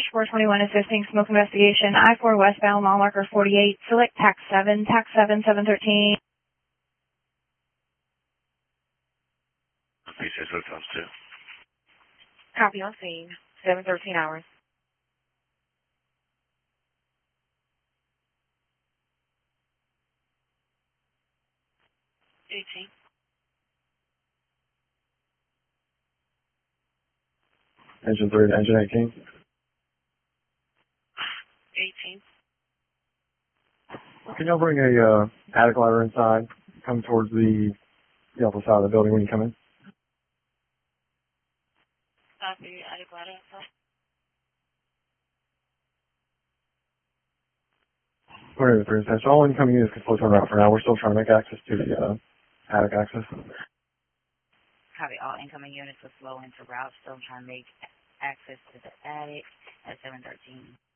Dispatch 421 assisting smoke investigation. I-4 westbound, mile marker 48. Select tax 7, 713. He says what comes to. Copy on scene. 713 hours. Engine 3 to engine 18. 18. Can y'all bring a attic ladder inside? Come towards the upper side of the building when you come in. Copy. Attic ladder. We're in the 3 dispatch. All incoming units can flow turn around for now. We're still trying to make access to the attic access. Copy. All incoming units will flow into route. Still trying to make access to the attic at 713.